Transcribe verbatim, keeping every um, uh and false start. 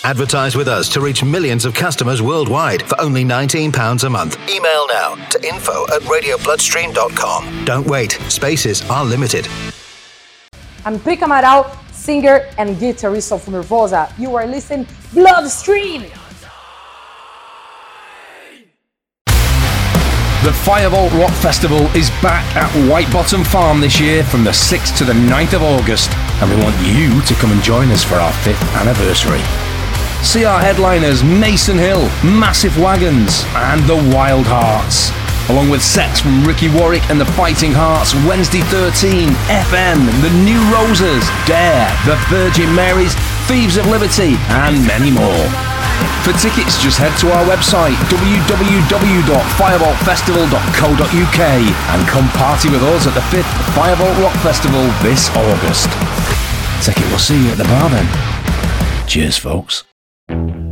Advertise with us to reach millions of customers worldwide for only nineteen pounds a month. Email now to info at radio bloodstream dot com. Don't wait. Spaces are limited. I'm Pic Amaral, singer and guitarist of Nervosa. You are listening Bloodstream! The Firebolt Rock Festival is back at White Bottom Farm this year from the sixth to the ninth of August, and we want you to come and join us for our fifth anniversary. See our headliners Mason Hill, Massive Wagons and the Wild Hearts, along with sets from Ricky Warwick and the Fighting Hearts, Wednesday thirteen, F M, the New Roses, Dare, the Virgin Marys, Thieves of Liberty and many more. For tickets, just head to our website w w w dot firebolt festival dot co dot u k and come party with us at the fifth Firebolt Rock Festival this August. Take it, we'll see you at the bar then. Cheers, folks.